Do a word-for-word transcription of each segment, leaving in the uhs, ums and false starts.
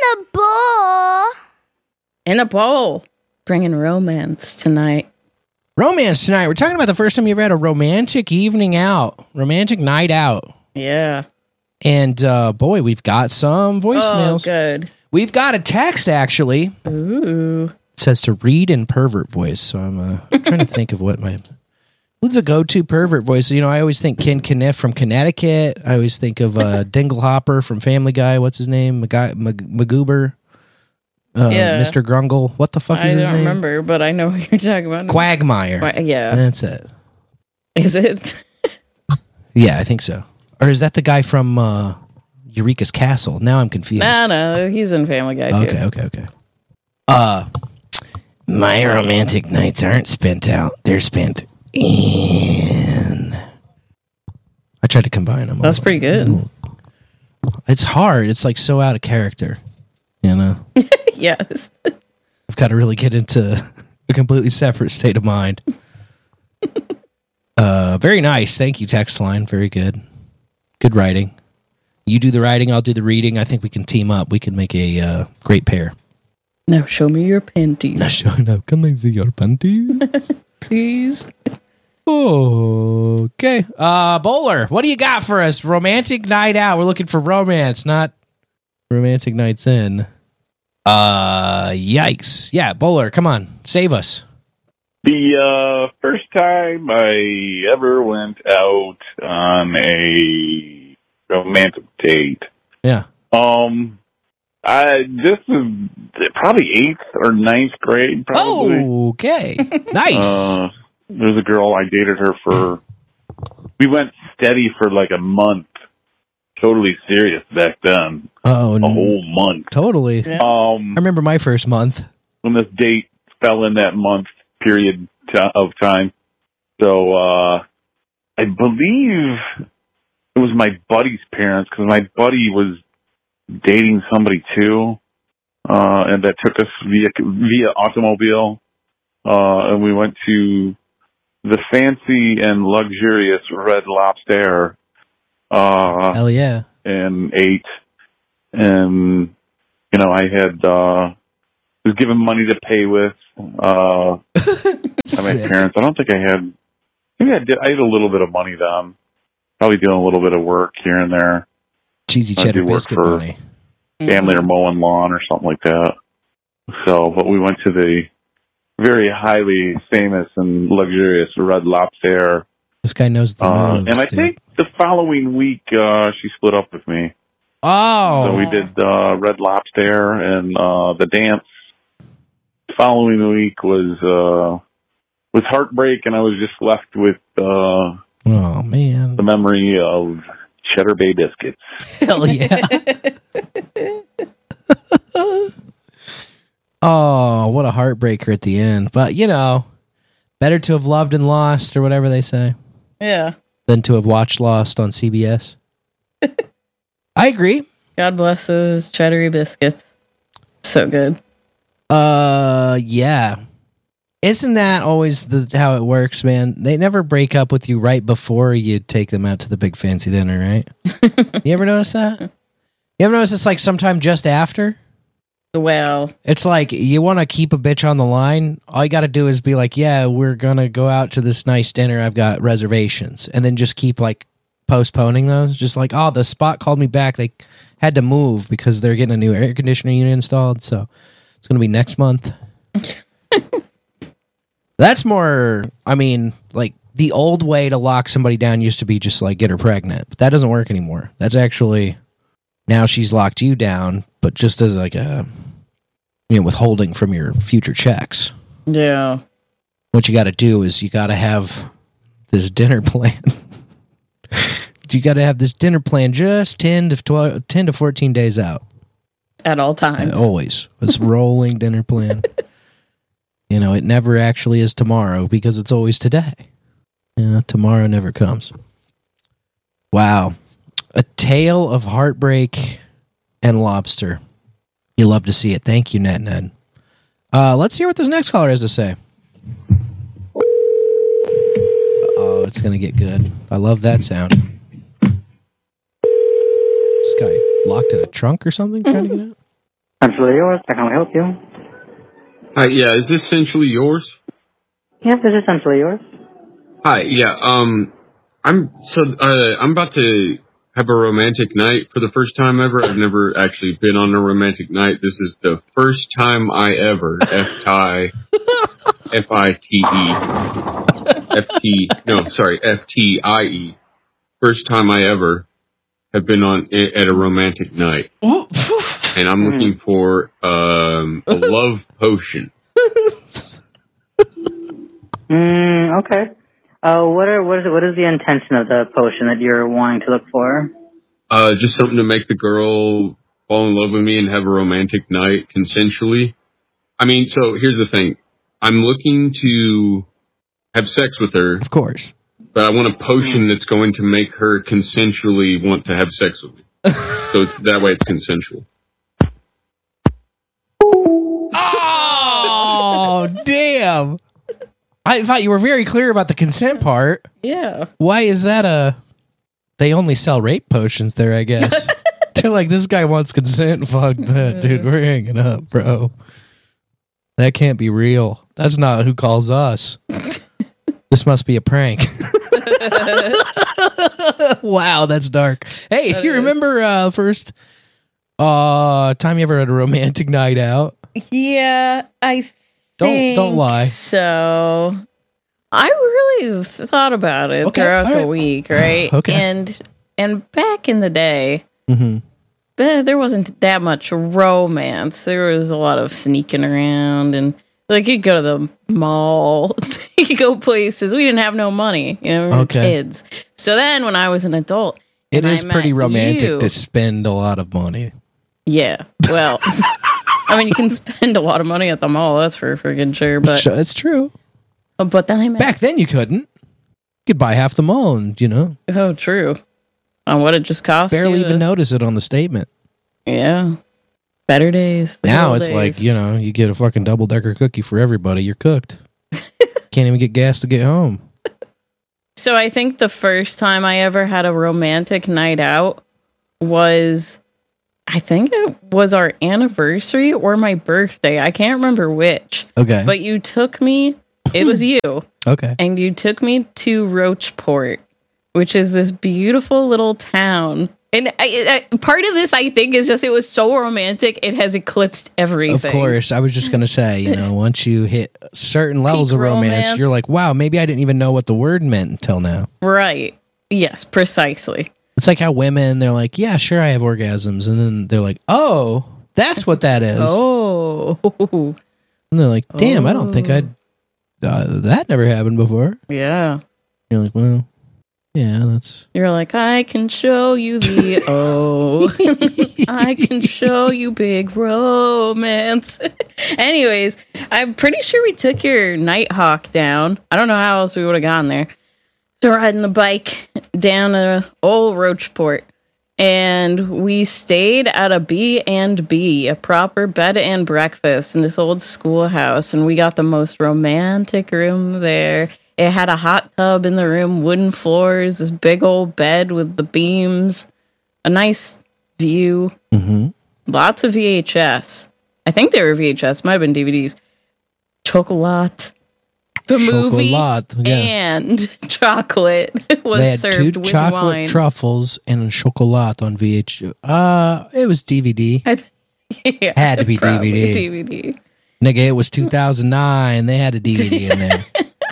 the bowl. In the bowl. Bringing romance tonight. Romance tonight. We're talking about the first time you ever had a romantic evening out. Romantic night out. Yeah. And, uh, boy, we've got some voicemails. Oh, good. We've got a text, actually. Ooh. It says to read in pervert voice. So I'm, uh, I'm trying to think of what my... What's a go-to pervert voice? You know, I always think Ken Kniff from Connecticut. I always think of uh, Dinglehopper from Family Guy. What's his name? Mag- Mag- Magoober? Uh, Yeah. Mister Grungle. What the fuck I is his don't name? remember, but I know what you're talking about. Quagmire. Qua- yeah. That's it. Is it? Yeah, I think so. Or is that the guy from uh, Eureka's Castle? Now I'm confused. No, no, he's in Family Guy, too. Okay, okay, okay. Uh, my romantic nights aren't spent out. They're spent in. I tried to combine them. That's pretty good. It's hard. It's like so out of character. You know? Yes. I've got to really get into a completely separate state of mind. uh, very nice. Thank you, text line. Very good. Good writing. You do the writing, I'll do the reading. I think we can team up. We can make a uh, great pair. Now show me your panties. No, show, no, can I see your panties? Please. Okay. Uh, Bowler, what do you got for us? Romantic night out. We're looking for romance, not romantic nights in. Uh, yikes. Yeah, Bowler, come on. Save us. The uh, first time I ever went out on a romantic date. Yeah. Um, I this is probably eighth or ninth grade. Probably. Oh, okay. Nice. Uh, there's a girl, I dated her for, we went steady for like a month. Totally serious back then. Oh, a no. whole month. Totally. Yeah. Um, I remember my first month. when this date fell in that month period t- of time. So, uh, I believe it was my buddy's parents, because my buddy was dating somebody too, uh, and that took us via, via automobile, uh, and we went to the fancy and luxurious Red Lobster, uh, Hell yeah. and ate, and, you know, I had, uh, was given money to pay with, uh, by my parents. I don't think I had, maybe I did, I had a little bit of money then, probably doing a little bit of work here and there. Cheesy I cheddar do work biscuit for money. family or mowing lawn or something like that. So, but we went to the very highly famous and luxurious Red Lobster. This guy knows the Uh, moves, and I dude. think the following week, uh, she split up with me. Oh. So we did, uh, Red Lobster, and, uh, the dance following week was, uh, was heartbreak, and I was just left with, uh, oh, man. the memory of Cheddar Bay biscuits. Hell yeah. Oh, what a heartbreaker at the end. But, you know, better to have loved and lost, or whatever they say, Yeah. than to have watched Lost on C B S. I agree. God bless those cheddary biscuits. So good. Uh, yeah. Isn't that always the how it works, man? They never break up with you right before you take them out to the big fancy dinner, right? You ever notice that? You ever notice it's like sometime just after? Well, It's like you want to keep a bitch on the line. All you got to do is be like, yeah, we're going to go out to this nice dinner. I've got reservations. And then just keep like postponing those. Just like, oh, the spot called me back. They had to move because they're getting a new air conditioning unit installed. So it's going to be next month. That's more, I mean, like the old way to lock somebody down used to be just like get her pregnant. But that doesn't work anymore. That's actually, now she's locked you down, but just as like a, you know, withholding from your future checks. yeah. What you got to do is you got to have this dinner plan. You got to have this dinner plan just ten to twelve, ten to fourteen days out. At all times. Uh, always. It's rolling dinner plan. You know, it never actually is tomorrow because it's always today. You know, tomorrow never comes. Wow. A tale of heartbreak and lobster. You love to see it. Thank you, Ned Ned. Uh, let's hear what this next caller has to say. Oh, it's going to get good. I love that sound. This guy locked in a trunk or something trying to get out? Essentially yours. How can we help you? Hi, yeah, is this essentially yours? Yes, this is essentially yours. Hi, yeah, um, I'm, so, uh, I'm about to have a romantic night for the first time ever. I've never actually been on a romantic night. This is the first time I ever, F-tie, F I T E, F T, no, sorry, F T I E. First time I ever have been on, at a romantic night. And I'm looking for, um, a love potion. Mm, okay. Uh, what are what is what is the intention of the potion that you're wanting to look for? Uh, just something to make the girl fall in love with me and have a romantic night consensually. I mean, so here's the thing. I'm looking to have sex with her. Of course. But I want a potion that's going to make her consensually want to have sex with me. So it's that way it's consensual. Oh, damn. I thought you were very clear about the consent part. Yeah. Why is that a... They only sell rape potions there, I guess. They're like, this guy wants consent. Fuck that, dude. We're hanging up, bro. That can't be real. That's not who calls us. This must be a prank. Wow, that's dark. Hey, That you is. remember uh, first uh, time you ever had a romantic night out? Yeah, I Don't- think don't lie. So I really thought about it Okay, throughout all the right. week, right? Okay. And and back in the day, Mm-hmm. eh, there wasn't that much romance. There was a lot of sneaking around, and like you'd go to the mall, you go places. We didn't have no money, you know, we were Okay. kids. So then, when I was an adult, It and I is pretty met romantic you- to spend a lot of money. Yeah, well, I mean, you can spend a lot of money at the mall. That's for friggin' sure. But Sure, it's true. but then I met. Back then, you couldn't. You could buy half the mall and, you know, Oh, true. On what it just cost. barely you even to- notice it on the statement. Yeah. Better days. the Now old it's days. like, you know, you get a fucking double decker cookie for everybody. You're cooked. Can't even get gas to get home. So I think the first time I ever had a romantic night out was, I think it was our anniversary or my birthday. I can't remember which. Okay. But you took me, it was you, okay. and you took me to Roachport, which is this beautiful little town. And I, I, part of this, I think, is just it was so romantic, it has eclipsed everything. Of course. I was just going to say, you know, once you hit certain levels Peak of romance, romance. you're like, wow, maybe I didn't even know what the word meant until now. Right. Yes, precisely. It's like how women, they're like, yeah, sure, I have orgasms. And then they're like, oh, that's what that is. Oh. And they're like, damn, I don't think I'd, uh, that never happened before. Yeah. You're like, well, yeah, that's, You're like, I can show you the oh. I can show you big romance. Anyways, I'm pretty sure we took your Nighthawk down. I don't know how else we would have gone there. So riding the bike down to old Roachport. And we stayed at a B and B, a proper bed and breakfast in this old schoolhouse. And we got the most romantic room there. It had a hot tub in the room, wooden floors, this big old bed with the beams, a nice view, mm-hmm. lots of V H S. I think they were V H S, might have been D V Ds. Chocolat, the movie, Chocolat, yeah. and chocolate was They had two served with chocolate wine. truffles and chocolat on V H. Uh, it was D V D. I th- yeah, Had to be probably D V D. D V D. Nigga, it was two thousand nine. They had a D V D in there.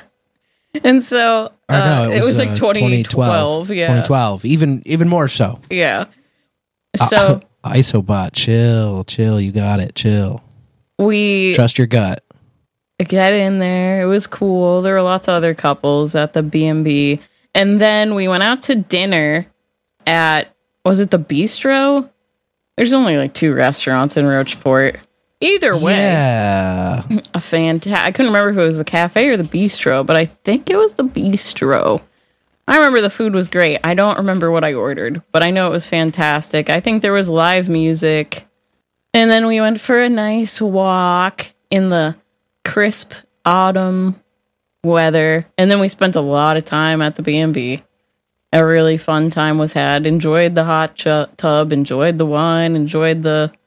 And so Or uh, no, it, was, like uh, twenty twelve. Yeah. twenty twelve. Even even more so. Yeah. Uh, So Isobot, chill, chill. You got it. Chill. we Trust your gut. get in there. It was cool. There were lots of other couples at the B and B. And then we went out to dinner at, was it the Bistro? There's only like two restaurants in Roachport. Either way, Yeah. a fantastic. I couldn't remember if it was the cafe or the Bistro, but I think it was the Bistro. I remember the food was great. I don't remember what I ordered, but I know it was fantastic. I think there was live music. And then we went for a nice walk in the crisp autumn weather. And then we spent a lot of time at the B and B. A really fun time was had. Enjoyed the hot ch- tub, enjoyed the wine, enjoyed the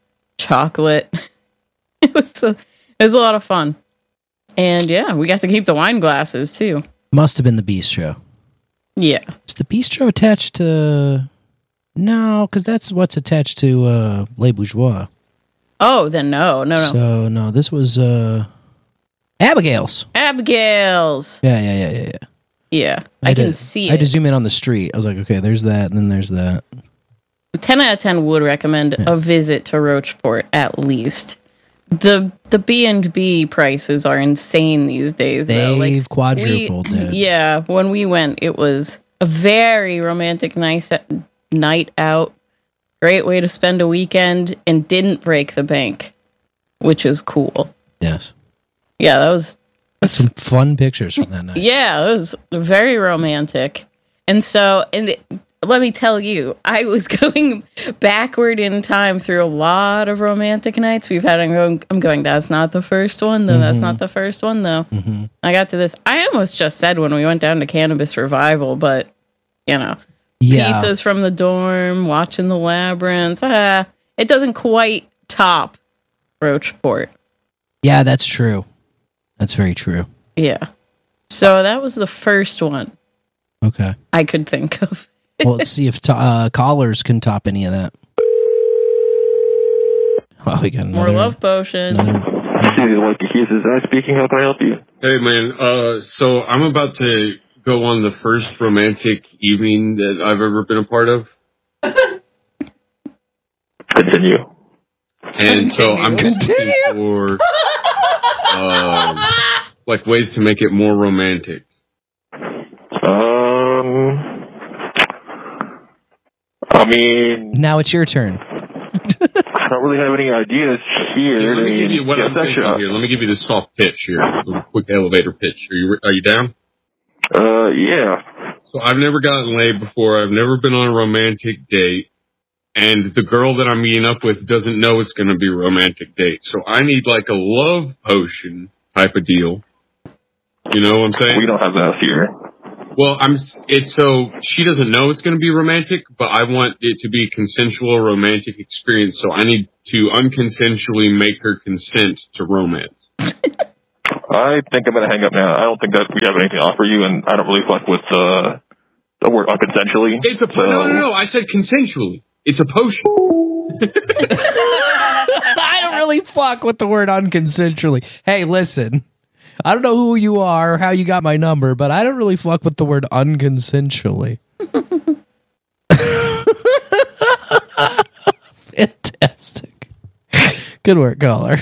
chocolate. It was a, it was a lot of fun. And yeah, we got to keep the wine glasses too. Must have been the bistro. Yeah. Is the bistro attached to... No, because that's what's attached to uh, Les Bourgeois. Oh, then no, no, no. So, no, this was uh, Abigail's. Abigail's. Yeah, yeah, yeah, yeah, yeah. Yeah, I, I can to, see I had it. to zoom in on the street. I was like, okay, there's that, and then there's that. ten out of ten would recommend Yeah. a visit to Rocheport at least. The the B and B prices are insane these days. They've though. Like, quadrupled, we, dude. Yeah, when we went, it was a very romantic nice night out. Great way to spend a weekend, and didn't break the bank, which is cool. Yes. Yeah, that was... Got some fun pictures from that night. Yeah, it was very romantic. And so, and it, let me tell you, I was going backward in time through a lot of romantic nights we've had. I'm going, I'm going that's not the first one, though. Mm-hmm. That's not the first one, though. Mm-hmm. I got to this. I almost just said when we went down to Cannabis Revival, but, you know, Yeah. pizzas from the dorm, watching the Labyrinth. Ah, it doesn't quite top Rocheport. Yeah, that's true. That's very true. Yeah. So that was the first one Okay. I could think of. Well, let's see if to- uh, callers can top any of that. Oh, we got More another, love potions. another- Like the keys is I speaking. How can I help you? Hey man, uh, so I'm about to go on the first romantic evening that I've ever been a part of, Continue. and so I'm just Continue. looking for um, like ways to make it more romantic. Um, I mean, Now it's your turn. I don't really have any ideas here. Hey, let I me give mean, you what yeah, I'm that's thinking your- here. Let me give you the soft pitch here, a little quick elevator pitch. Are you are you down? Uh, yeah. So I've never gotten laid before. I've never been on a romantic date. And the girl that I'm meeting up with doesn't know it's going to be a romantic date. So I need like a love potion type of deal. You know what I'm saying? We don't have that here. Well, I'm, it's so she doesn't know it's going to be romantic, but I want it to be a consensual romantic experience. So I need to unconsensually make her consent to romance. I think I'm gonna hang up now. I don't think that we have anything to offer you, and I don't really fuck with uh, the word unconsensually. It's a, so. no, no, no. I said consensually. It's a potion. I don't really fuck with the word unconsensually. Hey, listen. I don't know who you are or how you got my number, but I don't really fuck with the word unconsensually. Fantastic. Good work, caller.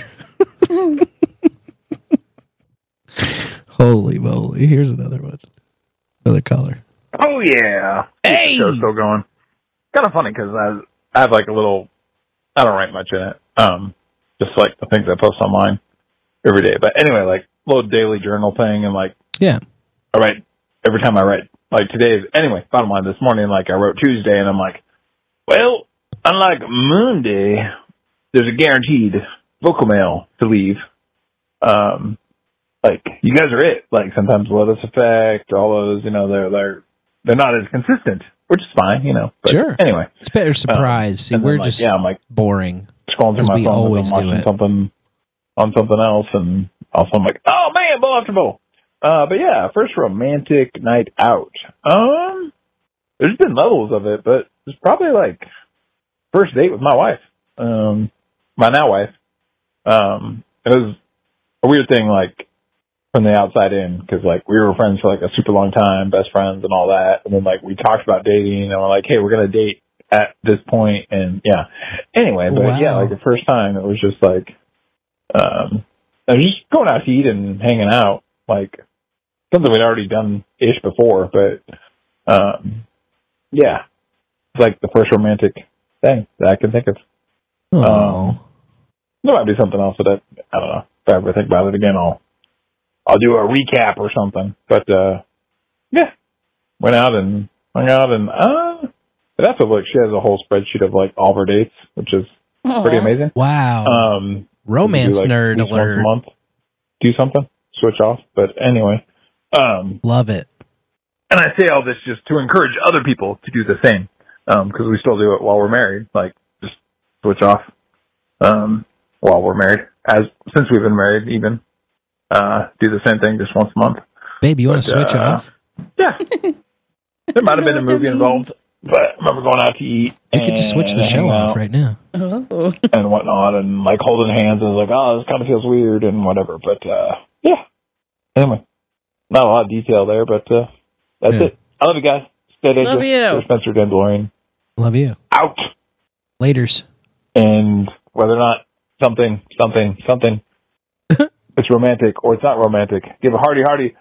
Holy moly. Here's another one. Another caller. Oh yeah, Hey! show's still going. Kind of funny because I, I have like a little. I don't write much in it. Um, just like the things I post online every day. But anyway, like little daily journal thing, and like Yeah. I write every time I write. Like today, anyway. Bottom line, this morning, like I wrote Tuesday, and I'm like, well, unlike Monday, there's a guaranteed vocal mail to leave. Um, like you guys are it. Like sometimes Lotus Effect, all those, you know, they're they're they're not as consistent, which is fine, you know. But Sure. Anyway, It's better surprise. See, and then, we're like, just yeah, I'm like boring. scrolling 'Cause through my we phone, always and I'm do watching it. something on something else, and also I'm like, oh man, bowl after bowl. Uh, but yeah, first romantic night out. Um, there's been levels of it, but it's probably like first date with my wife. Um, my now wife. Um, it was a weird thing, like from the outside in, because like we were friends for like a super long time, best friends and all that, and then like we talked about dating, and we're like, hey, we're gonna date at this point, and yeah. Anyway, but Wow. yeah, like the first time, it was just like, um, I was just going out to eat and hanging out, like something we'd already done ish before, but um, yeah, it's like the first romantic thing that I can think of. Oh. There might be something else that I, I don't know. If I ever think about it again, I'll I'll do a recap or something. But uh, yeah, went out and hung out, and uh, but that's what like she has a whole spreadsheet of like all of her dates, which is pretty Aw. amazing. Wow. Um, Romance we do, like, nerd at least once alert. a month, do something, switch off. But anyway, um, Love it. and I say all this just to encourage other people to do the same, because we still do it while we're married. Like just switch off um, while we're married. As since we've been married, even uh, do the same thing just once a month. Babe, you want to But, switch uh, off? Yeah, there might have been a know what that movie involved, but I remember going out to eat. We could just switch the and show hang off out right now. Oh. and whatnot, and like holding hands, and like, oh, this kind of feels weird and whatever. But uh, yeah, anyway, not a lot of detail there, but uh, that's Yeah. it. I love you guys. Stay Love dangerous. you. Spencer Dandelion Love you. out. Laters. And whether or not something, something, something, it's romantic or it's not romantic, give a hearty, hearty.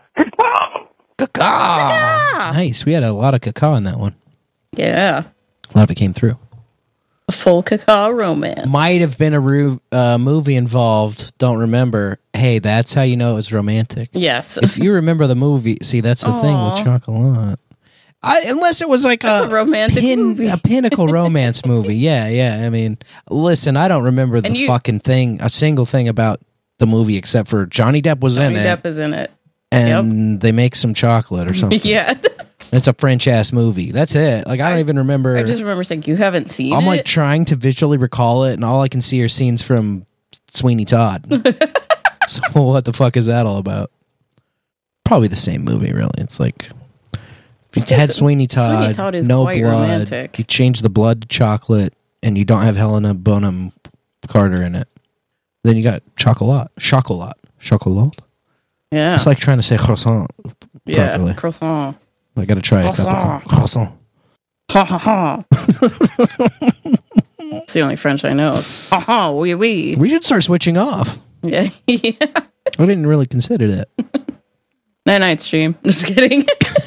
Caca. Nice. We had a lot of caca in that one. Yeah. A lot of it came through. A full cacao romance. Might have been a ru- uh, movie involved. Don't remember. Hey, that's how you know it was romantic. Yes. If you remember the movie, see, that's the thing with Aw. Chocolat. I, unless it was like That's a romantic movie. a pinnacle romance movie. Yeah, yeah. I mean, listen, I don't remember the And you- fucking thing, a single thing about the movie except for Johnny Depp was Johnny in Depp it, is in it. and they make some chocolate or something. Yeah. It's a French ass movie. That's it. Like I don't I- even remember. I just remember saying, you haven't seen I'm it? like trying to visually recall it, and all I can see are scenes from Sweeney Todd. So what the fuck is that all about? Probably the same movie, really. It's like if you had Sweeney Todd, Sweeney Todd is no quite blood. romantic. You change the blood to chocolate, and you don't have Helena Bonham Carter in it. Then you got Chocolat, Chocolat, Chocolat. Yeah. It's like trying to say croissant. yeah. properly. Croissant. I got to try a couple times. Croissant. Ha ha ha. It's the only French I know. Is ha ha, oui oui. We should start switching off. Yeah. yeah. I didn't really consider that. Night night stream. Just kidding.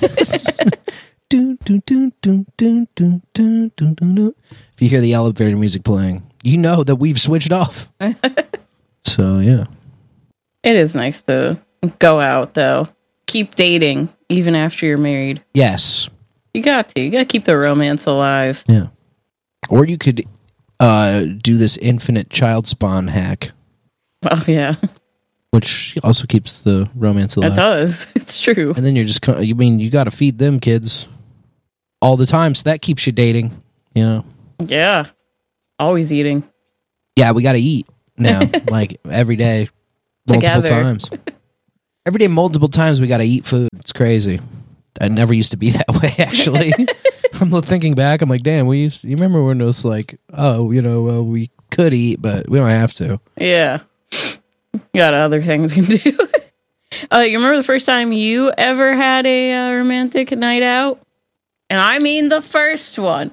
Dun, dun, dun, dun, dun, dun, dun, dun, dun, dun. If you hear the elevator music playing, you know that we've switched off. So, yeah. It is nice to go out though. Keep dating even after you're married. Yes. You got to. You got to keep the romance alive. Yeah. Or you could uh, do this infinite child spawn hack, Oh yeah, which also keeps the romance alive. it does. It's true. And then you're just, co- you mean, you got to feed them kids all the time, so that keeps you dating, you know? Yeah. Always eating. Yeah, we got to eat now, like every day, multiple Together. times. Every day, multiple times, we got to eat food. It's crazy. I never used to be that way, actually. I'm thinking back, I'm like, damn, we used to, you remember when it was like, oh, you know, well, we could eat, but we don't have to. Yeah. You got other things you can do. uh, you remember the first time you ever had a uh, romantic night out? And I mean the first one.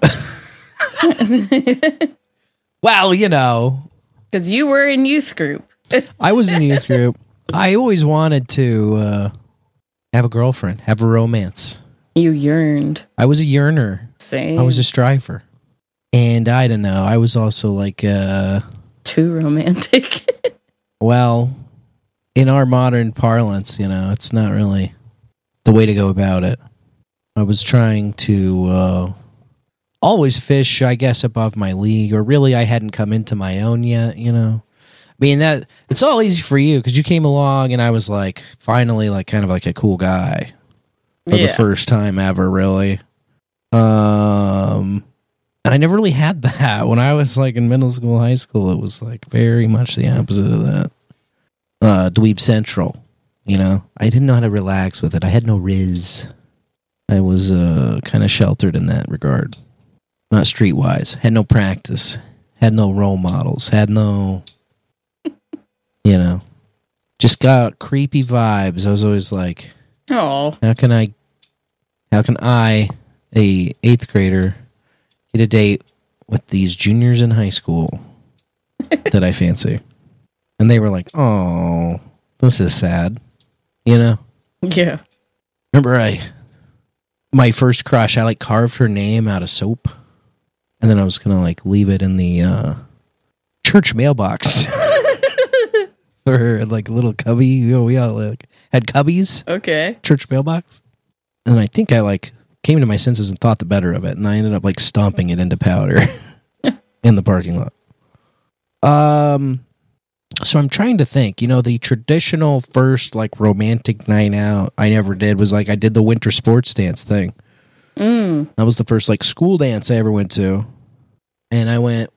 Well, you know, Because you were in youth group. I was in youth group. I always wanted to uh, have a girlfriend, have a romance. You yearned. I was a yearner. Same. I was a striver. And I don't know, I was also like, uh, too romantic. well, in our modern parlance, you know, it's not really the way to go about it. I was trying to uh, always fish, I guess, above my league, or really I hadn't come into my own yet, you know. I mean, that it's all easy for you because you came along and I was like, finally, like, kind of like a cool guy for Yeah. the first time ever, really. Um, and I never really had that when I was like in middle school, high school. It was like very much the opposite of that. Uh, Dweeb Central, you know. I didn't know how to relax with it. I had no riz. I was uh, kind of sheltered in that regard. Not streetwise. Had no practice. Had no role models. Had no, you know, just got creepy vibes. I was always like, Oh. how can I, how can I, a eighth grader, get a date with these juniors in high school that I fancy? And they were like, oh, this is sad. You know? Yeah. Remember I, my first crush, I like carved her name out of soap. And then I was going to like leave it in the uh, church mailbox. For her, like little cubby. You know, we all like, had cubbies. Okay. Church mailbox. And I think I like came to my senses and thought the better of it, and I ended up like stomping it into powder in the parking lot. Um, so I'm trying to think. You know, the traditional first like romantic night out I never did was like I did the winter sports dance thing. Mm. That was the first like school dance I ever went to, and I went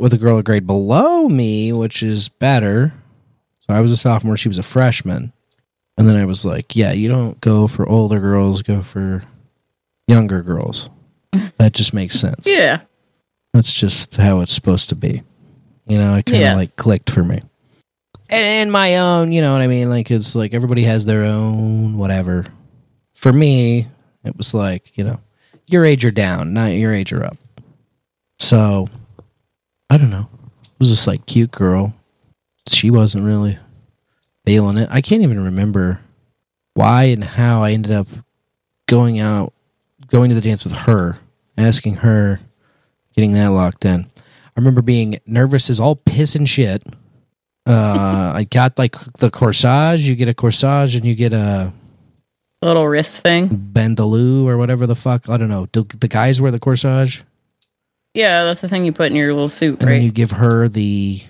with a girl a grade below me, which is better. So I was a sophomore, she was a freshman. And then I was like, yeah, you don't go for older girls, go for younger girls. That just makes sense. Yeah. That's just how it's supposed to be. You know, it kind of Yes. like clicked for me. And in my own, you know what I mean? Like, it's like everybody has their own whatever. For me, it was like, you know, your age or down, not your age or up. So, I don't know. It was this like cute girl. She wasn't really feeling it. I can't even remember why and how I ended up going out, going to the dance with her, asking her, getting that locked in. I remember being nervous as all piss and shit. Uh, I got like the corsage. You get a corsage and you get a Little wrist thing. bandaloo or whatever the fuck. I don't know. Do the guys wear the corsage? Yeah, that's the thing you put in your little suit, And right? then you give her the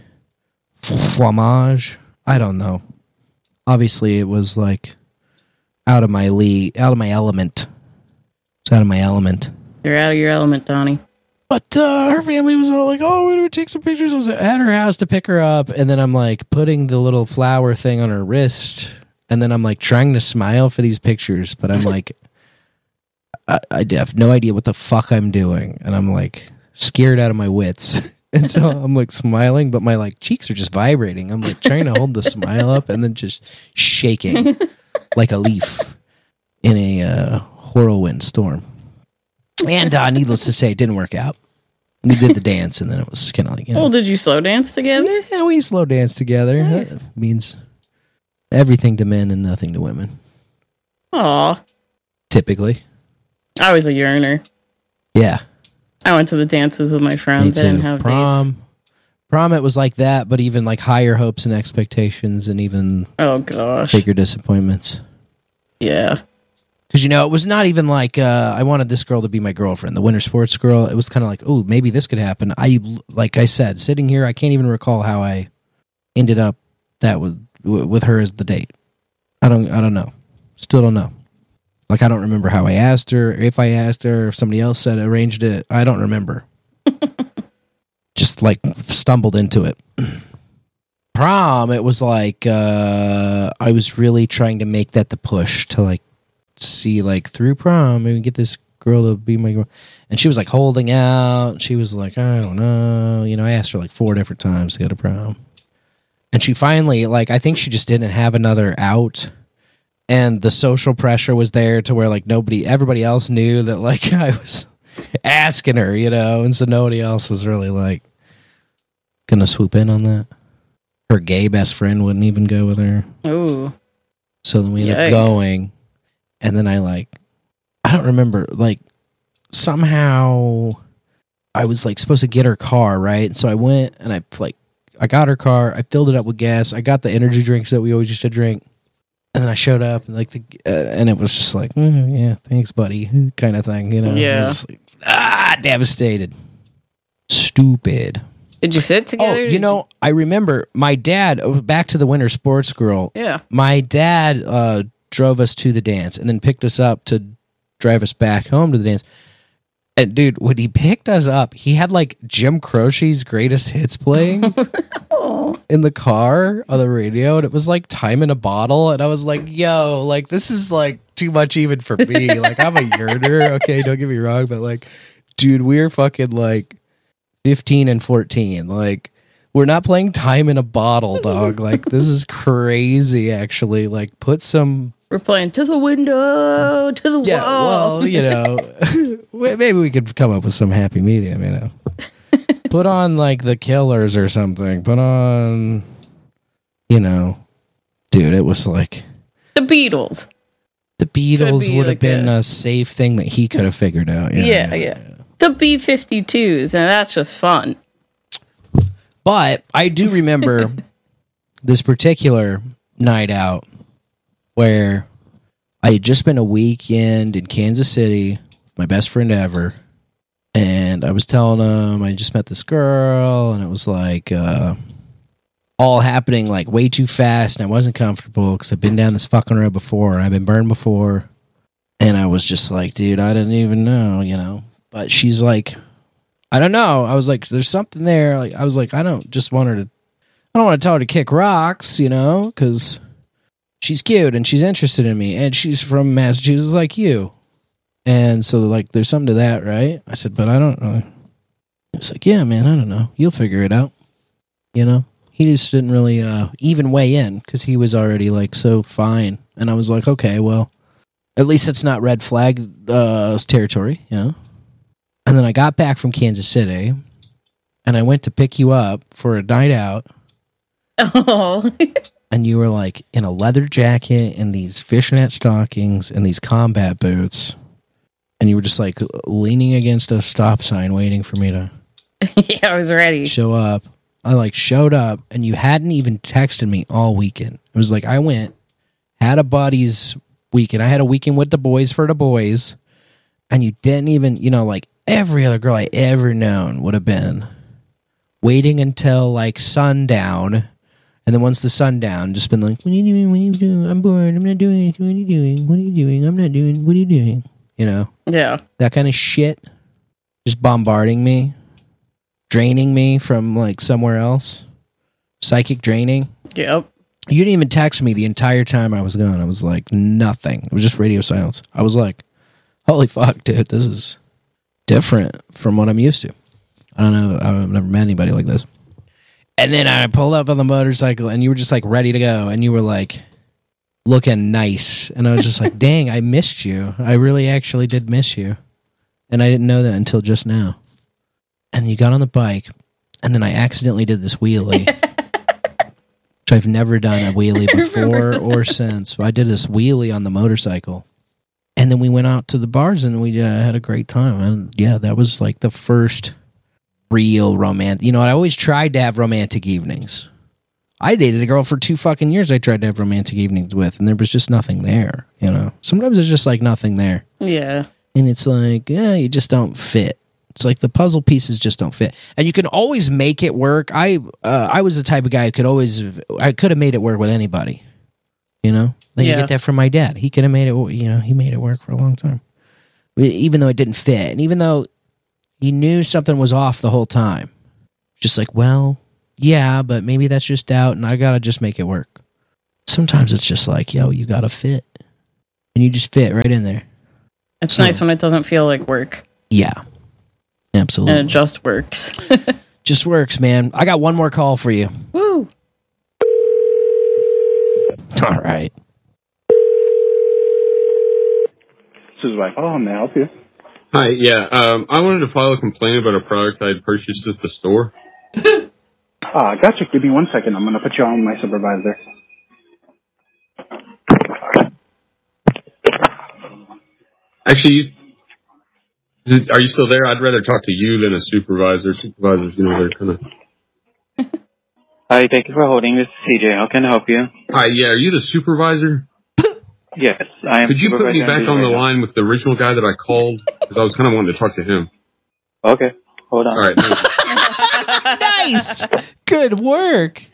fromage. I don't know. Obviously, it was like out of my league, out of my element. It's out of my element. You're out of your element, Donnie. But uh, her family was all like, oh, we're going to take some pictures. I was at her house to pick her up. And then I'm like putting the little flower thing on her wrist. And then I'm like trying to smile for these pictures. But I'm like, I, I have no idea what the fuck I'm doing. And I'm like scared out of my wits. And so I'm like smiling, but my like cheeks are just vibrating. I'm like trying to hold the smile up and then just shaking like a leaf in a uh, whirlwind storm. And uh, needless to say, it didn't work out. We did the dance, and then it was kind of like, you know. Oh, did you slow dance together? Yeah, we slow dance together. Nice. That means everything to men and nothing to women. Aw. Typically. I was a yearner. Yeah. I went to the dances with my Me friends. I too. didn't have Prom. dates. Prom, it was like that, but even like higher hopes and expectations and even Oh, gosh. bigger disappointments. Yeah. Because, you know, it was not even like uh, I wanted this girl to be my girlfriend, the winter sports girl. It was kind of like, oh, maybe this could happen. I, like I said, sitting here, I can't even recall how I ended up that with with her as the date. I don't, I don't know. Still don't know. Like, I don't remember how I asked her, if I asked her, if somebody else said arranged it. I don't remember. Just like stumbled into it. Prom, it was like uh, I was really trying to make that the push to like see like through prom and get this girl to be my girl. And she was like holding out. She was like, I don't know. You know, I asked her like four different times to go to prom. And she finally, like, I think she just didn't have another out. And the social pressure was there to where like nobody, everybody else knew that like I was asking her, you know, and so nobody else was really like gonna swoop in on that. Her gay best friend wouldn't even go with her. Ooh. So then we ended Yikes. up going, and then I like, I don't remember, like somehow I was like supposed to get her car, right? So I went and I like, I got her car, I filled it up with gas, I got the energy drinks that we always used to drink, and then I showed up and like the, uh, and it was just like, mm, yeah, thanks, buddy, kind of thing, you know? Yeah. I was like, ah, devastated, stupid. Did you sit together? Oh, Did you know, I remember my dad, oh, back to the winter sports girl. Yeah. My dad uh, drove us to the dance and then picked us up to drive us back home to the dance. And dude, when he picked us up, he had like Jim Croce's greatest hits playing Oh. in the car on the radio. And it was like Time in a Bottle. And I was like, yo, like this is like too much even for me. Like I'm a yearner. Okay, don't get me wrong. But like, dude, we're fucking like fifteen and fourteen. Like, we're not playing Time in a Bottle, dog. Like, this is crazy, actually. Like, put some... We're playing to the window, to the Yeah, wall. well, you know, maybe we could come up with some happy medium, you know. Put on, like, The Killers or something. Put on, you know... Dude, it was like... The Beatles. The Beatles be would have like been a- a safe thing that he could have figured out. Yeah, yeah. The B fifty-twos, and that's just fun. But I do remember this particular night out where I had just been a weekend in Kansas City with my best friend ever. And I was telling him I just met this girl, and it was like uh, all happening like way too fast, and I wasn't comfortable because I've been down this fucking road before, and I've been burned before. And I was just like, dude, I didn't even know, you know. But she's like, I don't know. I was like, there's something there. Like, I was like, I don't just want her to, I don't want to tell her to kick rocks, you know, because she's cute and she's interested in me and she's from Massachusetts like you. And so, like, there's something to that, right? I said, but I don't know. He was like, yeah, man, I don't know. You'll figure it out. You know? He just didn't really uh, even weigh in because he was already, like, so fine. And I was like, okay, well, at least it's not red flag uh, territory, you know? And then I got back from Kansas City, and I went to pick you up for a night out. Oh. And you were, like, in a leather jacket and these fishnet stockings and these combat boots. And you were just, like, leaning against a stop sign waiting for me to yeah, I was ready. show up. I, like, showed up, and you hadn't even texted me all weekend. It was like I went, had a buddy's weekend. I had a weekend with the boys for the boys, and you didn't even, you know, like, every other girl I ever known would have been waiting until, like, sundown. And then once the sundown, just been like, what are you doing? What are you doing? I'm bored. I'm not doing anything. What are you doing? What are you doing? I'm not doing. What are you doing? You know? Yeah. That kind of shit. Just bombarding me. Draining me from, like, somewhere else. Psychic draining. Yep. You didn't even text me the entire time I was gone. I was like, nothing. It was just radio silence. I was like, holy fuck, dude, this is different from what I'm used to. I don't know. I've never met anybody like this. And then I pulled up on the motorcycle and you were just like ready to go. And you were like looking nice. And I was just like, dang, I missed you. I really actually did miss you. And I didn't know that until just now. And you got on the bike. And then I accidentally did this wheelie. Which I've never done a wheelie before or since. I did this wheelie on the motorcycle. And then we went out to the bars and we uh, had a great time. And yeah, that was like the first real romantic. You know, I always tried to have romantic evenings. I dated a girl for two fucking years I tried to have romantic evenings with, and there was just nothing there, you know. Sometimes there's just like nothing there. Yeah. And it's like, yeah, you just don't fit. It's like the puzzle pieces just don't fit. And you can always make it work. I uh, I was the type of guy who could always, I could have made it work with anybody. You know? Then Yeah. you get that from my dad. He could have made it, you know, he made it work for a long time. Even though it didn't fit. And even though he knew something was off the whole time. Just like, well, yeah, but maybe that's just doubt and I gotta just make it work. Sometimes it's just like, yo, you gotta fit. And you just fit right in there. It's So- nice when it doesn't feel like work Yeah. Absolutely. and it just works. Just works, man. I got one more call for you. Woo. All right. This is Wi-Fi. How may I help you? Hi, yeah. Um, I wanted to file a complaint about a product I had purchased at the store. Ah, gotcha. Give me one second. I'm going to put you on my supervisor. Actually, you, is it, are you still there? I'd rather talk to you than a supervisor. Supervisors, you know, they're kind of... Hi, thank you for holding. This is C J. How can I help you? Hi, yeah. Are you the supervisor? Yes, I am. Could you put me supervisor back on the right now. line with the original guy that I called? Because I was kind of wanting to talk to him. Okay, hold on. All right. thank you. Nice. Good work.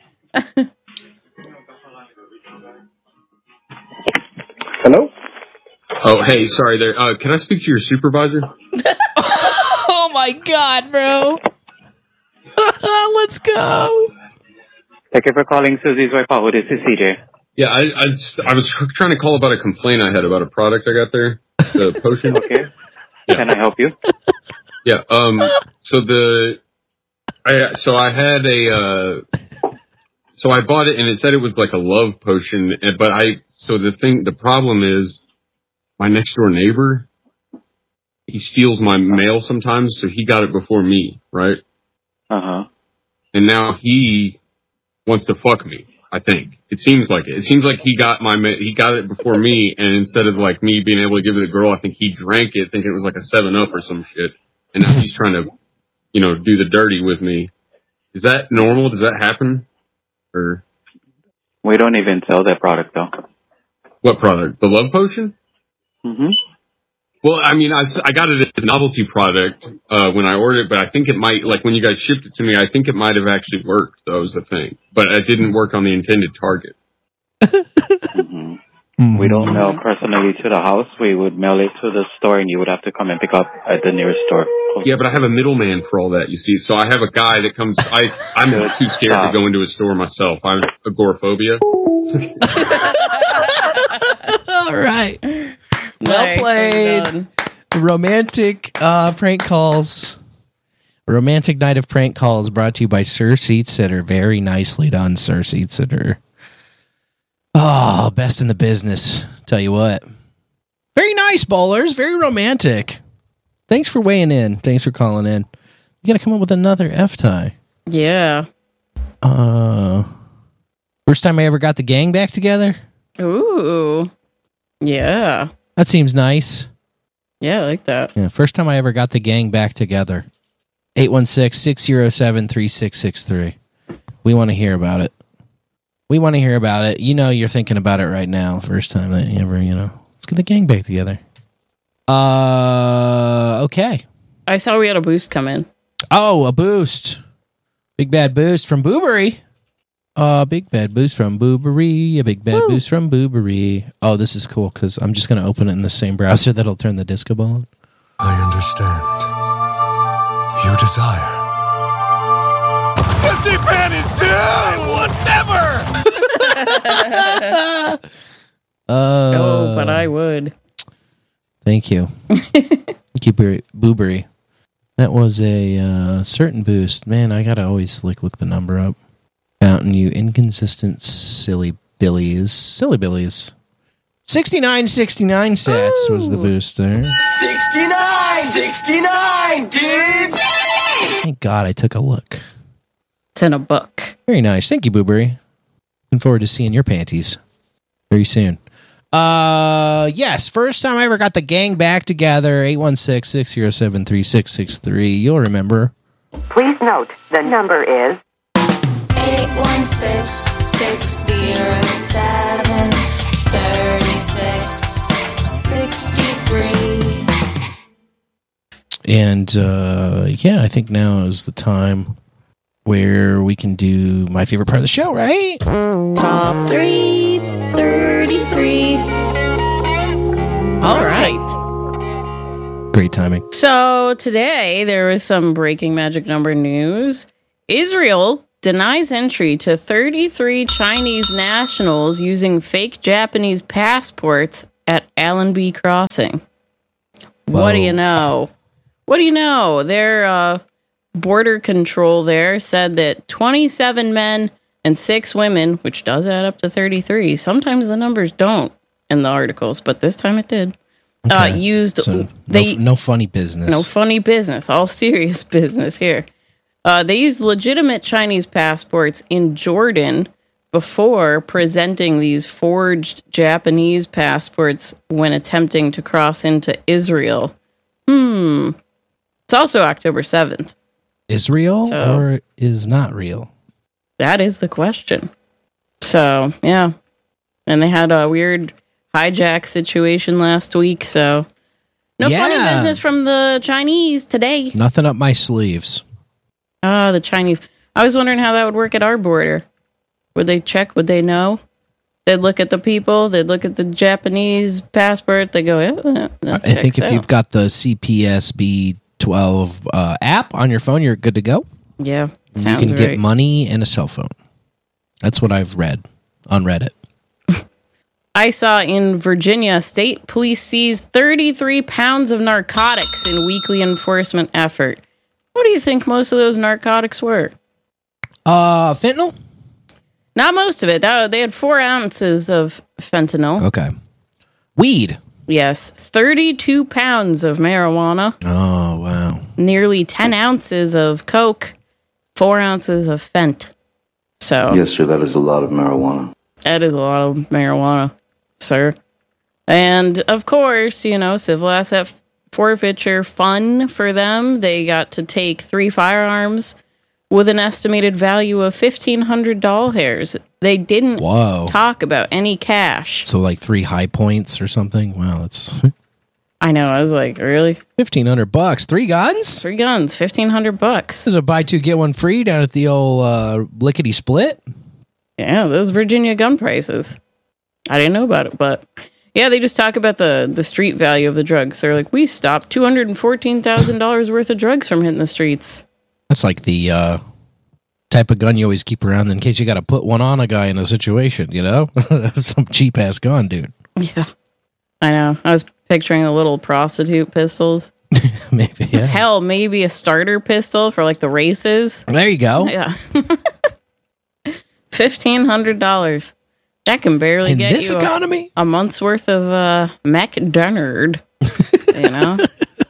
Hello? Oh, hey, sorry there. Uh, can I speak to your supervisor? Oh my God, bro. Let's go. Thank you for calling Susie's Wi-Fi. This is C J. Yeah, I, I, I was trying to call about a complaint I had about a product I got there, the potion. Okay. Yeah. Can I help you? Yeah. Um. So the, I so I had a, uh, so I bought it and it said it was like a love potion, and- but I so the thing the problem is, my next door neighbor, he steals my mail sometimes, so he got it before me, right? Uh huh. And now he wants to fuck me. I think it seems like it. It seems like he got my ma- he got it before me, and instead of like me being able to give it to the girl, I think he drank it, thinking it was like a Seven Up or some shit. And now he's trying to, you know, do the dirty with me. Is that normal? Does that happen? Or We don't even sell that product though. what product? The love potion? Mm-hmm. Well, I mean, I, s- I got it as a novelty product uh, when I ordered it, but I think it might, like when you guys shipped it to me, I think it might have actually worked. That was the thing. But it didn't work on the intended target. Mm-hmm. Mm-hmm. We don't mail personally to the house. We would mail it to the store, and you would have to come and pick up at the nearest store. Yeah, but I have a middleman for all that, you see. So I have a guy that comes. I, I'm too scared to go into a store myself. I'm agoraphobia. All right. Well Nice, played. well done. Romantic uh, prank calls. Romantic night of prank calls brought to you by Sir Seat Sitter. Very nicely done, Sir Seat Sitter. Oh, best in the business. Tell you what. Very nice, bowlers. Very romantic. Thanks for weighing in. Thanks for calling in. You got to come up with another F-tie. Yeah. Uh, first time I ever got the gang back together? Ooh. Yeah. That seems nice. Yeah, I like that. Yeah, first time I ever got the gang back together. eight one six, six zero seven, three six six three. We want to hear about it. We want to hear about it. You know you're thinking about it right now. First time that you ever, you know. Let's get the gang back together. Uh, okay. I saw we had a boost come in. Oh, a boost. Big bad boost from Boobery. Uh, big bad boost from Boobery. A big bad Woo. boost from Boobery. Oh, this is cool because I'm just going to open it in the same browser that'll turn the disco ball on. I understand. You desire. Pussy panties too! I would never! Uh, oh, but I would. Thank you. Thank you, Boo- Boobery. That was a uh, certain boost. Man, I gotta always like look the number up. Counting you inconsistent silly billies. Silly billies. sixty-nine sixty-nine sats was the Ooh. boost there. sixty-nine! sixty-nine, dudes! Thank God I took a look. It's in a book. Very nice. Thank you, Boobery. Looking forward to seeing your panties very soon. Uh, yes, first time I ever got the gang back together, eight one six, six zero seven, three six six three. You'll remember. Please note, the number is eight one six, six zero seven, three six six three. And, uh, yeah, I think now is the time where we can do my favorite part of the show, right? Top three thirty-three. All right. Great timing. So today there was some breaking magic number news. Israel denies entry to thirty-three Chinese nationals using fake Japanese passports at Allenby Crossing. Whoa. What do you know? What do you know? Their uh, border control there said that twenty-seven men and six women, which does add up to thirty-three. Sometimes the numbers don't in the articles, but this time it did. Okay. Uh, used So they no, no funny business. no funny business, all serious business here. Uh, they used legitimate Chinese passports in Jordan before presenting these forged Japanese passports when attempting to cross into Israel. Hmm. It's also October seventh. Israel So- or is not real? That is the question. So, yeah. And they had a weird hijack situation last week, so no funny Yeah. business from the Chinese today. Nothing up my sleeves. Ah, the Chinese. I was wondering how that would work at our border. Would they check? Would they know? They'd look at the people. They'd look at the Japanese passport. They go, yeah, that I think checks if out. you've got the C P S B twelve uh, app on your phone, you're good to go. Yeah, You sounds can right. get money and a cell phone. That's what I've read on Reddit. I saw in Virginia, state police seized thirty-three pounds of narcotics in weekly enforcement effort. What do you think most of those narcotics were? Uh, fentanyl? Not most of it. That- They had four ounces of fentanyl. Okay. Weed? Yes, thirty-two pounds of marijuana, Oh, wow. nearly ten ounces of coke, four ounces of fent. So Yes, sir, that is a lot of marijuana. that is a lot of marijuana, sir. And of course, you know, civil asset forfeiture fun for them. They got to take three firearms with an estimated value of fifteen hundred doll hairs. They didn't Whoa. talk about any cash. So like three high points or something? Wow, that's I know. I was like, really? fifteen hundred bucks. Three guns? Three guns, fifteen hundred bucks. This is a buy two, get one free down at the old uh, Lickety Split. Yeah, those Virginia gun prices. I didn't know about it, but yeah, they just talk about the, the street value of the drugs. They're like, we stopped two hundred fourteen thousand dollars worth of drugs from hitting the streets. That's like the uh, type of gun you always keep around in case you got to put one on a guy in a situation, you know? Some cheap-ass gun, dude. Yeah. I know. I was picturing the little prostitute pistols. Maybe, yeah. Hell, maybe a starter pistol for like the races. There you go. Yeah. fifteen hundred dollars. That can barely In get this you economy? A, a month's worth of uh, McDonald. You know?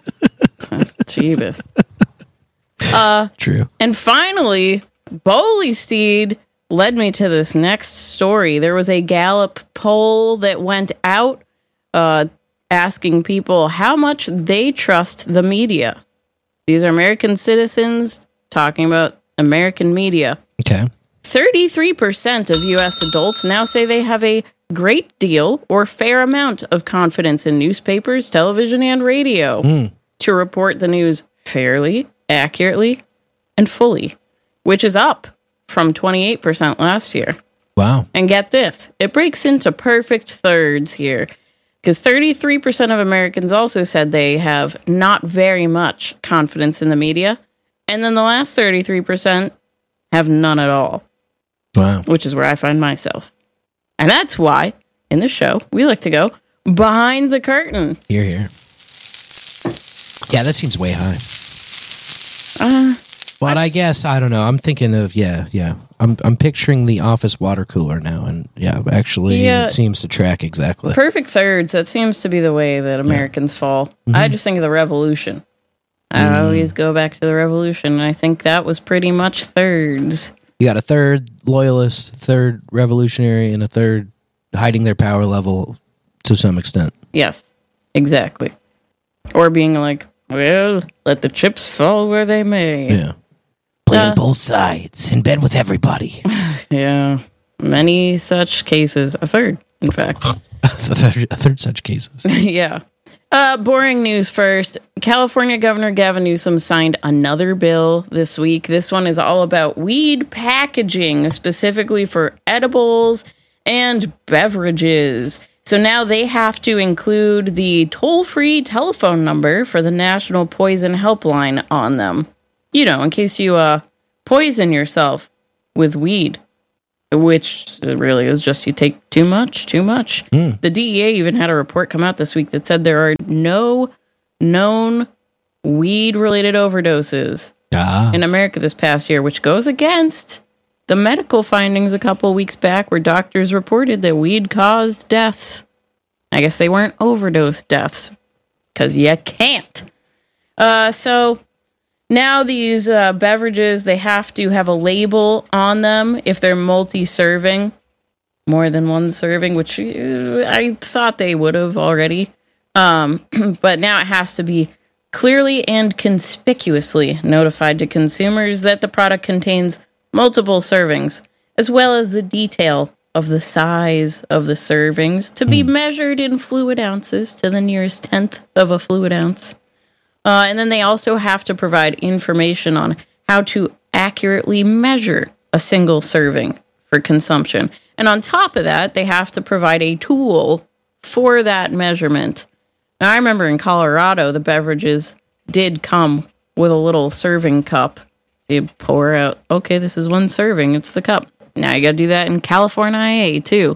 Jeebus. Uh, True. And finally, Boley Steed led me to this next story. There was a Gallup poll that went out uh, asking people how much they trust the media. These are American citizens talking about American media. Okay. thirty-three percent of U S adults now say they have a great deal or fair amount of confidence in newspapers, television, and radio Mm. to report the news fairly, accurately, and fully, which is up from twenty-eight percent last year. Wow. And get this, it breaks into perfect thirds here, because thirty-three percent of Americans also said they have not very much confidence in the media, and then the last thirty-three percent have none at all. Wow. Which is where I find myself. And that's why, in the show, we like to go behind the curtain. Here, here. Yeah, that seems way high. Uh, but I guess, I don't know. I'm thinking of, yeah, yeah. I'm I'm picturing the office water cooler now. And yeah, actually, Yeah. it seems to track exactly. Perfect thirds. That seems to be the way that Americans fall. Mhm. I just think of the revolution. I Mm. always go back to the revolution, and I think that was pretty much thirds. You got a third loyalist, third revolutionary, and a third hiding their power level to some extent. Yes, exactly. Or being like, well, let the chips fall where they may. Yeah. Playing Uh, both sides, in bed with everybody. Yeah. Many such cases. A third, in fact. a, third, a third such cases. Yeah. Uh, boring news first. California Governor Gavin Newsom signed another bill this week. This one is all about weed packaging, specifically for edibles and beverages. So now they have to include the toll-free telephone number for the National Poison Helpline on them. You know, in case you uh, poison yourself with weed. Which really is just you take too much, too much. Mm. The D E A even had a report come out this week that said there are no known weed-related overdoses ah. in America this past year, which goes against the medical findings a couple weeks back where doctors reported that weed caused deaths. I guess they weren't overdose deaths, because you can't. Uh, so... Now these uh, beverages, they have to have a label on them if they're multi-serving, more than one serving, which uh, I thought they would have already. Um, but now it has to be clearly and conspicuously notified to consumers that the product contains multiple servings, as well as the detail of the size of the servings to be measured in fluid ounces to the nearest tenth of a fluid ounce. Uh, and then they also have to provide information on how to accurately measure a single serving for consumption. And on top of that, they have to provide a tool for that measurement. Now, I remember in Colorado, the beverages did come with a little serving cup. So you pour out, okay, this is one serving, it's the cup. Now you got to do that in California, too.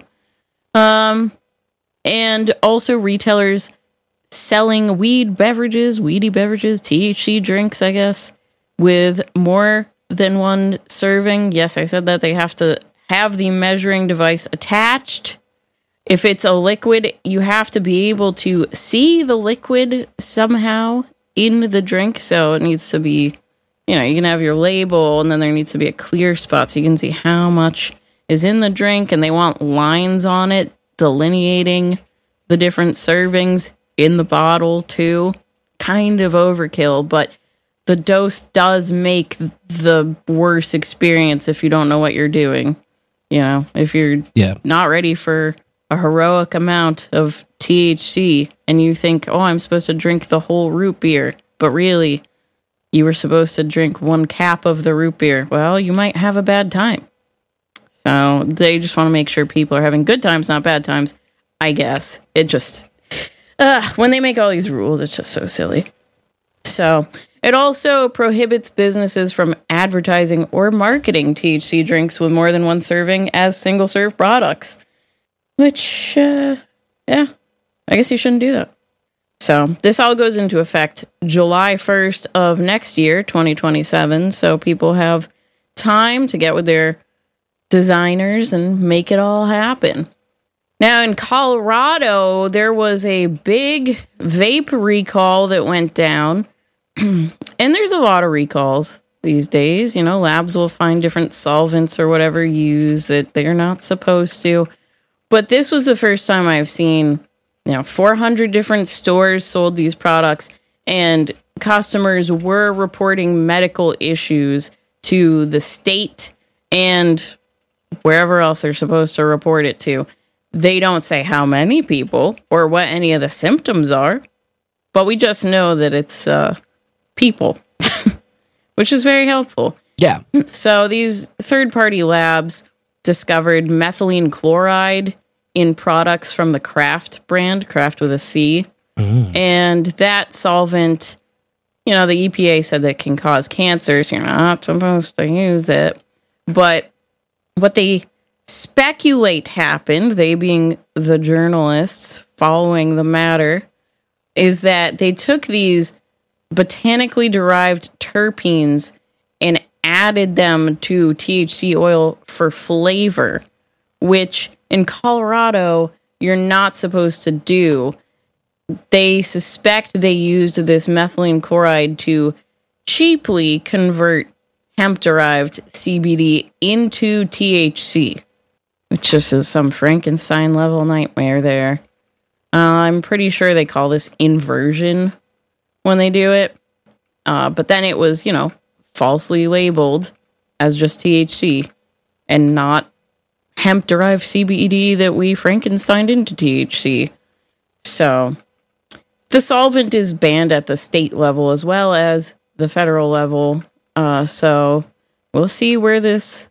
Um, and also retailers selling weed beverages, weedy beverages, T H C drinks, I guess, with more than one serving. Yes, I said that they have to have the measuring device attached. If it's a liquid, you have to be able to see the liquid somehow in the drink. So it needs to be, you know, you can have your label and then there needs to be a clear spot so you can see how much is in the drink. And they want lines on it delineating the different servings in the bottle too. Kind of overkill, but the dose does make the worse experience if you don't know what you're doing. You know, if you're yeah. not ready for a heroic amount of T H C and you think, oh, I'm supposed to drink the whole root beer, but really you were supposed to drink one cap of the root beer. Well, you might have a bad time. So they just want to make sure people are having good times, not bad times, I guess. It just, uh, when they make all these rules, it's just so silly. So it also prohibits businesses from advertising or marketing T H C drinks with more than one serving as single-serve products. Which, uh, yeah, I guess you shouldn't do that. So this all goes into effect July first of next year, twenty twenty-seven. So people have time to get with their designers and make it all happen. Now in Colorado, there was a big vape recall that went down. And there's a lot of recalls these days. You know, labs will find different solvents or whatever used that they're not supposed to. But this was the first time I've seen, you know, four hundred different stores sold these products, and customers were reporting medical issues to the state and wherever else they're supposed to report it to. They don't say how many people or what any of the symptoms are, but we just know that it's uh, people, which is very helpful. Yeah. So these third-party labs discovered methylene chloride in products from the Kraft brand, Kraft with a C. Mm. And that solvent, you know, the E P A said that can cause cancer, so you're not supposed to use it. But what they speculate happened, they being the journalists following the matter, is that they took these botanically derived terpenes and added them to T H C oil for flavor, which in Colorado, you're not supposed to do. They suspect they used this methylene chloride to cheaply convert hemp-derived C B D into T H C, which just is some Frankenstein-level nightmare there. Uh, I'm pretty sure they call this inversion when they do it. Uh, but then it was, you know, falsely labeled as just T H C and not hemp-derived C B D that we Frankensteined into T H C. So the solvent is banned at the state level as well as the federal level. Uh, so we'll see where this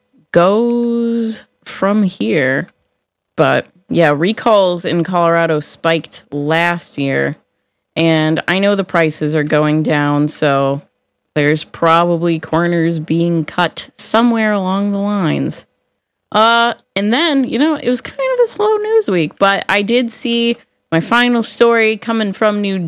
goes from here. But yeah, recalls in Colorado spiked last year, and I know the prices are going down, so there's probably corners being cut somewhere along the lines. Uh, and then, you know, it was kind of a slow news week, but I did see my final story coming from New